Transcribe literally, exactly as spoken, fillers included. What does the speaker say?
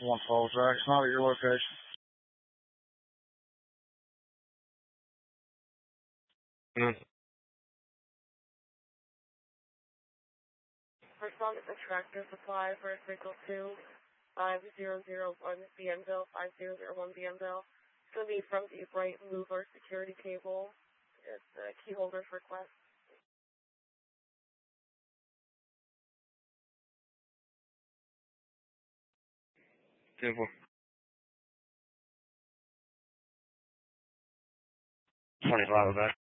One Falls X, now at your location. Mm. Respond to the tractor supply for vehicle two, five zero zero one Bienville, five zero zero one Bienville. It's going to be from the right mover security cable. It's a key holder's request. Simple. twenty-five back.